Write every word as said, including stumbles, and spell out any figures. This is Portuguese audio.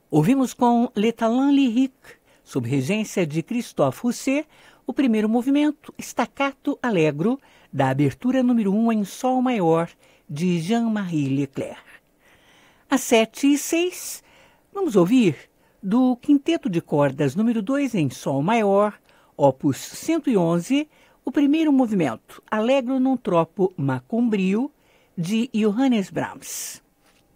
Ouvimos com Le Talent Lyrique, sob regência de Christophe Rousset, o primeiro movimento, Staccato Allegro, da abertura número um em Sol maior, de Jean-Marie Leclerc. Às sete e seis, vamos ouvir do Quinteto de Cordas número dois em Sol maior, opus cento e onze, o primeiro movimento, Allegro non troppo ma con brio, de Johannes Brahms.